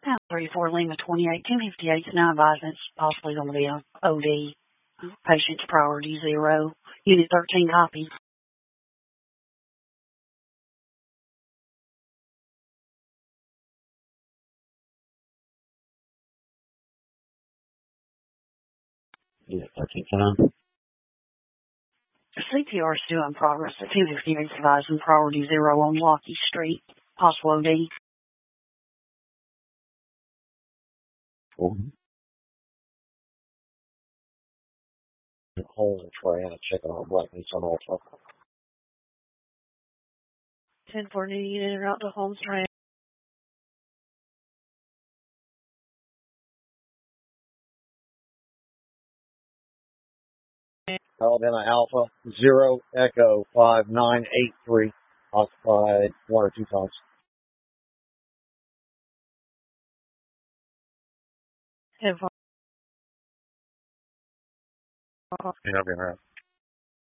Pound 34 Lima 28 258 is now advised it's possibly going to be a OD. Patient's priority 0. Unit 13 copy. Unit 13 time. CPR is still in progress at 258 advising priority 0 on Lockheed Street. Possible OD. Holes and tray and a chicken on black meats on Ultra. 1040 unit route to Holmes Ranch. Alabama Alpha 0 Echo 5983. Occupied 1 or 2 times. You're not being around.